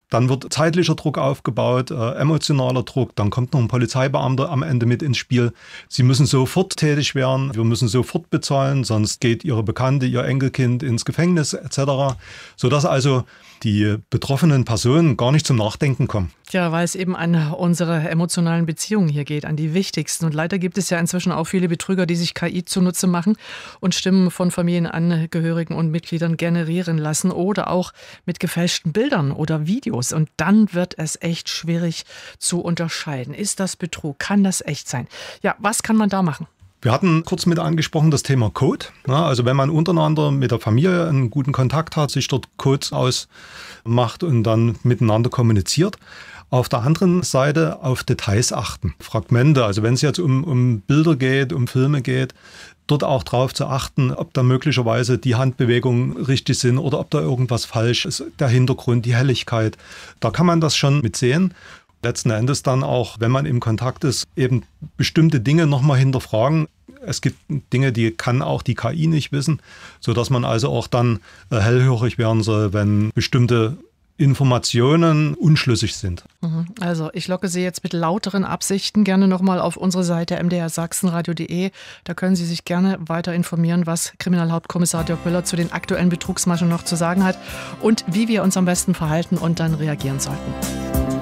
Dann wird zeitlicher Druck aufgebaut, emotionaler Druck. Dann kommt noch ein Polizeibeamter am Ende mit ins Spiel. Sie müssen sofort tätig werden. Wir müssen sofort bezahlen, sonst geht Ihre Bekannte, Ihr Enkelkind ins Gefängnis etc. Sodass also die betroffenen Personen gar nicht zum Nachdenken kommen. Ja, weil es eben an unsere emotionalen Beziehungen hier geht, an die wichtigsten. Und leider gibt es ja inzwischen auch viele Betrüger, die sich KI zunutze machen und Stimmen von Familienangehörigen und Mitgliedern generieren lassen oder auch mit gefälschten Bildern oder Videos. Und dann wird es echt schwierig zu unterscheiden. Ist das Betrug? Kann das echt sein? Ja, was kann man da machen? Wir hatten kurz mit angesprochen das Thema Code. Also wenn man untereinander mit der Familie einen guten Kontakt hat, sich dort Codes ausmacht und dann miteinander kommuniziert. Auf der anderen Seite auf Details achten. Fragmente, also wenn es jetzt um Bilder geht, um Filme geht, dort auch darauf zu achten, ob da möglicherweise die Handbewegungen richtig sind oder ob da irgendwas falsch ist. Der Hintergrund, die Helligkeit, da kann man das schon mit sehen. Letzten Endes dann auch, wenn man im Kontakt ist, eben bestimmte Dinge nochmal hinterfragen. Es gibt Dinge, die kann auch die KI nicht wissen, sodass man also auch dann hellhörig werden soll, wenn bestimmte Informationen unschlüssig sind. Also ich locke Sie jetzt mit lauteren Absichten gerne nochmal auf unsere Seite mdrsachsenradio.de. Da können Sie sich gerne weiter informieren, was Kriminalhauptkommissar Dirk Müller zu den aktuellen Betrugsmaschen noch zu sagen hat und wie wir uns am besten verhalten und dann reagieren sollten.